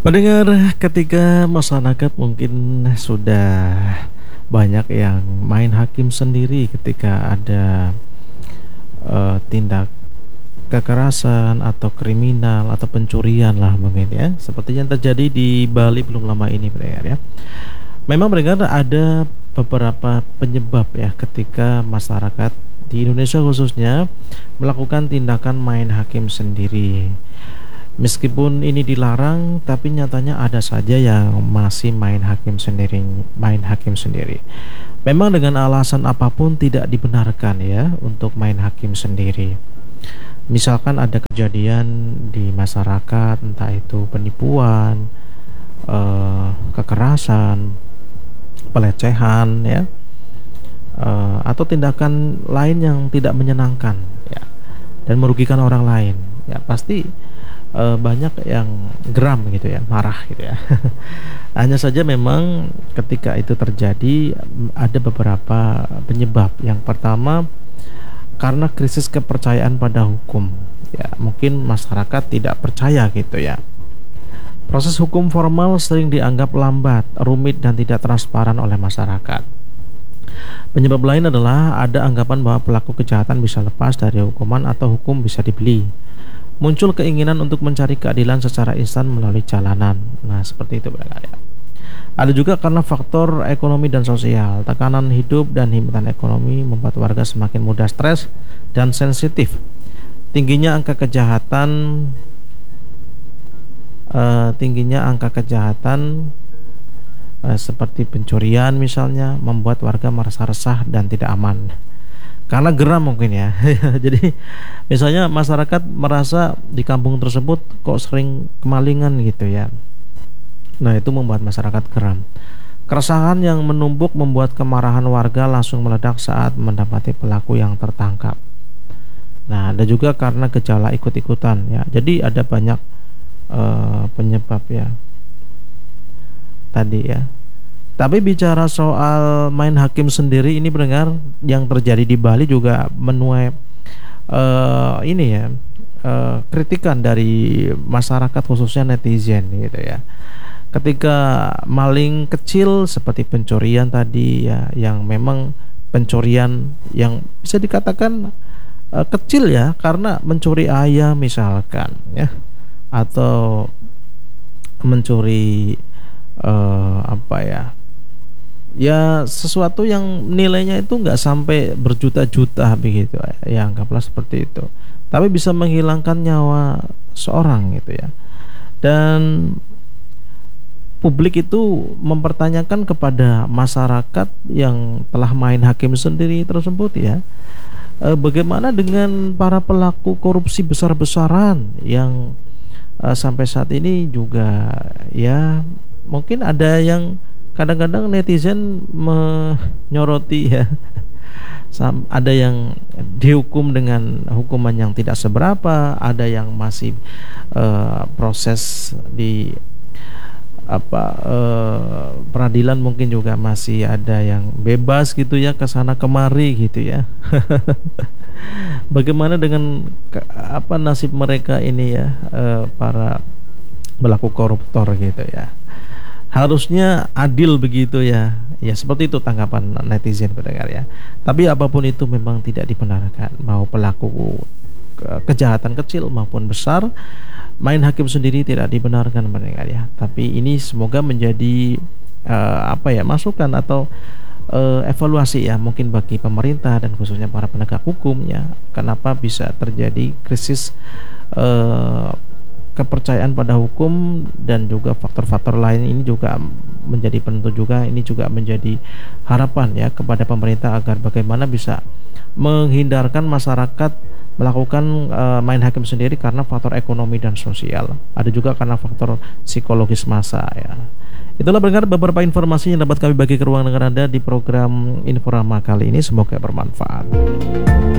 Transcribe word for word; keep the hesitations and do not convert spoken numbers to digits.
Pendengar, ketika masyarakat mungkin sudah banyak yang main hakim sendiri ketika ada eh, tindak kekerasan atau kriminal atau pencurian lah mungkin ya, seperti yang terjadi di Bali belum lama ini pendengar ya. Memang pendengar ada beberapa penyebab ya ketika masyarakat di Indonesia khususnya melakukan tindakan main hakim sendiri. Meskipun ini dilarang, tapi nyatanya ada saja yang masih main hakim sendiri, main hakim sendiri. Memang dengan alasan apapun tidak dibenarkan ya untuk main hakim sendiri. Misalkan ada kejadian di masyarakat, entah itu penipuan, eh, kekerasan, pelecehan ya, eh, atau tindakan lain yang tidak menyenangkan ya, dan merugikan orang lain ya, pasti eh, banyak yang geram gitu ya, marah gitu ya. Hanya saja memang ketika itu terjadi ada beberapa penyebab. Yang pertama karena krisis kepercayaan pada hukum ya, mungkin masyarakat tidak percaya gitu ya. Proses hukum formal sering dianggap lambat, rumit dan tidak transparan oleh masyarakat. Penyebab lain adalah ada anggapan bahwa pelaku kejahatan bisa lepas dari hukuman atau hukum bisa dibeli. Muncul keinginan untuk mencari keadilan secara instan melalui jalanan. Nah, seperti itu ya. Ada juga karena faktor ekonomi dan sosial. Tekanan hidup dan himpitan ekonomi membuat warga semakin mudah stres dan sensitif. Tingginya angka kejahatan uh, tingginya angka kejahatan uh, seperti pencurian misalnya membuat warga merasa resah dan tidak aman. Karena geram mungkin ya. Jadi misalnya masyarakat merasa di kampung tersebut kok sering kemalingan gitu ya. Nah, itu membuat masyarakat geram. Keresahan yang menumpuk membuat kemarahan warga langsung meledak saat mendapati pelaku yang tertangkap. Nah, ada juga karena gejala ikut-ikutan ya. Jadi ada banyak uh, penyebab ya tadi ya. Tapi bicara soal main hakim sendiri ini pendengar, yang terjadi di Bali juga menuai uh, ini ya uh, kritikan dari masyarakat khususnya netizen gitu ya. Ketika maling kecil seperti pencurian tadi ya, yang memang pencurian yang bisa dikatakan uh, kecil ya, karena mencuri ayam misalkan ya, atau mencuri uh, apa ya ya sesuatu yang nilainya itu nggak sampai berjuta-juta begitu ya, anggaplah seperti itu, tapi bisa menghilangkan nyawa seorang gitu ya. Dan publik itu mempertanyakan kepada masyarakat yang telah main hakim sendiri tersebut ya, e, bagaimana dengan para pelaku korupsi besar-besaran yang e, sampai saat ini juga ya, mungkin ada yang kadang-kadang netizen menyoroti ya, ada yang dihukum dengan hukuman yang tidak seberapa, ada yang masih uh, proses di apa uh, peradilan, mungkin juga masih ada yang bebas gitu ya, kesana kemari gitu ya. Bagaimana dengan apa nasib mereka ini ya, uh, para pelaku koruptor gitu ya. Harusnya adil begitu ya. Ya seperti itu tanggapan netizen pendengar ya. Tapi apapun itu memang tidak dibenarkan, mau pelaku kejahatan kecil maupun besar, main hakim sendiri tidak dibenarkan pendengar ya. Tapi ini semoga menjadi uh, apa ya masukan atau uh, evaluasi ya, mungkin bagi pemerintah dan khususnya para penegak hukum ya. Kenapa bisa terjadi krisis uh, kepercayaan pada hukum, dan juga faktor-faktor lain ini juga menjadi penentu juga. Ini juga menjadi harapan ya kepada pemerintah agar bagaimana bisa menghindarkan masyarakat melakukan uh, main hakim sendiri karena faktor ekonomi dan sosial. Ada juga karena faktor psikologis massa ya. Itulah pendengar beberapa informasi yang dapat kami bagi ke ruang dengar Anda di program Inforama kali ini. Semoga bermanfaat.